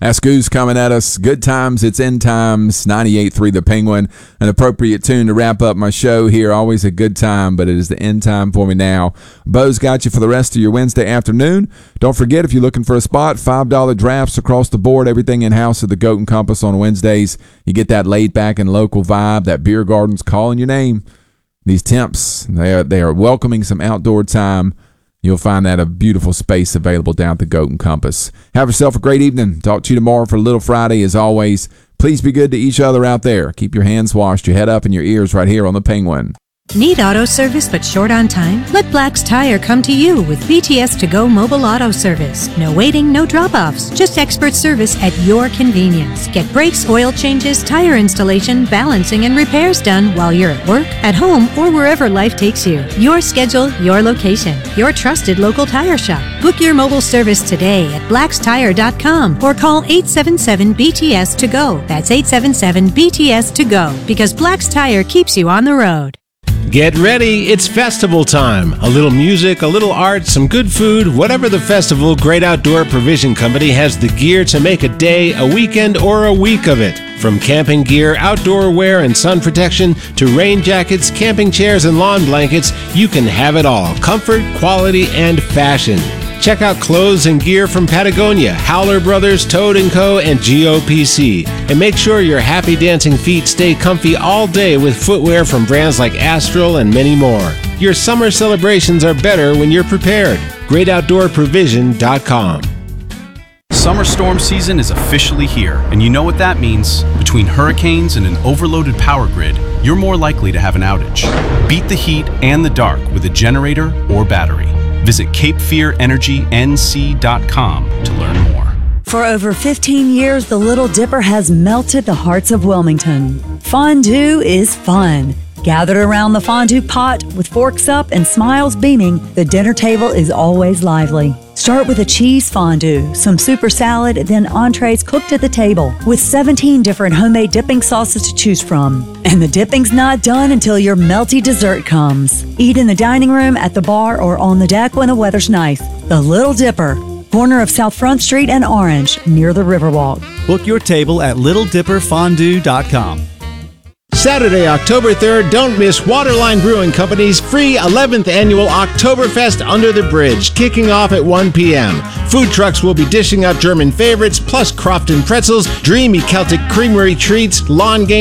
Ask Goose coming at us. Good times, it's end times. 98.3 The Penguin. An appropriate tune to wrap up my show here. Always a good time, but it is the end time for me now. Bo's got you for the rest of your Wednesday afternoon. Don't forget, if you're looking for a spot, $5 drafts across the board. Everything in-house at the Goat and Compass on Wednesdays. You get that laid-back and local vibe. That beer garden's calling your name. These temps, they are welcoming some outdoor time. You'll find that a beautiful space available down at the Goat and Compass. Have yourself a great evening. Talk to you tomorrow for Little Friday. As always, please be good to each other out there. Keep your hands washed, your head up, and your ears right here on the Penguin. Need auto service but short on time? Let Black's Tire come to you with BTS To Go mobile auto service. No waiting, no drop-offs, just expert service at your convenience. Get brakes, oil changes, tire installation, balancing, and repairs done while you're at work, at home, or wherever life takes you. Your schedule, your location, your trusted local tire shop. Book your mobile service today at blackstire.com or call 877-BTS-TO-GO. That's 877-BTS-TO-GO, because Black's Tire keeps you on the road. Get ready, it's festival time. A little music, a little art, some good food, whatever the festival, Great Outdoor Provision Company has the gear to make a day, a weekend, or a week of it. From camping gear, outdoor wear, and sun protection to rain jackets, camping chairs, and lawn blankets, you can have it all. Comfort, quality, and fashion. Check out clothes and gear from Patagonia, Howler Brothers, Toad & Co., and GOPC. And make sure your happy dancing feet stay comfy all day with footwear from brands like Astral and many more. Your summer celebrations are better when you're prepared. GreatOutdoorProvision.com. Summer storm season is officially here, and you know what that means. Between hurricanes and an overloaded power grid, you're more likely to have an outage. Beat the heat and the dark with a generator or battery. Visit CapeFearEnergyNC.com to learn more. For over 15 years, the Little Dipper has melted the hearts of Wilmington. Fondue is fun. Gathered around the fondue pot with forks up and smiles beaming, the dinner table is always lively. Start with a cheese fondue, some super salad, then entrees cooked at the table with 17 different homemade dipping sauces to choose from. And the dipping's not done until your melty dessert comes. Eat in the dining room, at the bar, or on the deck when the weather's nice. The Little Dipper, corner of South Front Street and Orange, near the Riverwalk. Book your table at LittleDipperFondue.com. Saturday, October 3rd, don't miss Waterline Brewing Company's free 11th annual Oktoberfest Under the Bridge, kicking off at 1 p.m. Food trucks will be dishing out German favorites, plus Crofton pretzels, dreamy Celtic creamery treats, lawn games,